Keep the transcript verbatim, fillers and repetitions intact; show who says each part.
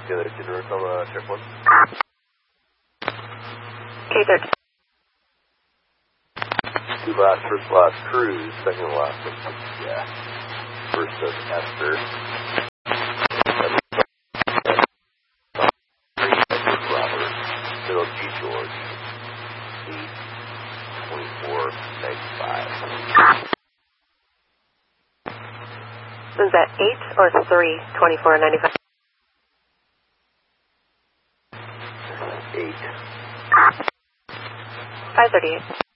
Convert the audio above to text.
Speaker 1: The other two routes on the trip one.
Speaker 2: K thirteen.
Speaker 1: Two last, first last cruise, second last, yeah. First of Esther. Robert, Middle G George. eight twenty-four ninety-five.
Speaker 2: Was that eight or three twenty-four ninety-five?
Speaker 1: eight.
Speaker 2: five thirty-eight.